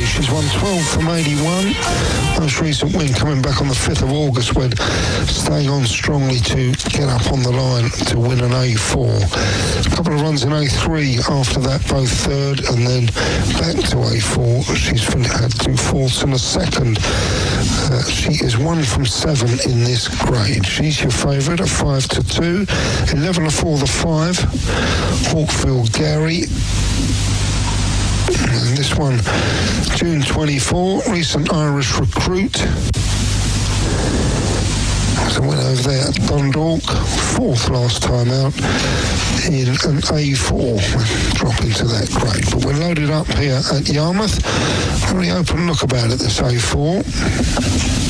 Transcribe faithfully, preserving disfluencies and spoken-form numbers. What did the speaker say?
She's won twelve from eighty-one. Most recent win coming back on the fifth of August when staying on strongly to get up on the line to win an A four. A couple of runs in A three after that, both third, and then back to A four. She's had two fourths and a second. Uh, she is one from seven in this grade. She's your favourite at five to two. eleven to four the five. Hawkfield Gary. And this one, June twenty-fourth, recent Irish recruit. There's a win over there at Dundalk, fourth last time out in an A four, drop into that grade. But we're loaded up here at Yarmouth. Very open look about it, this A four.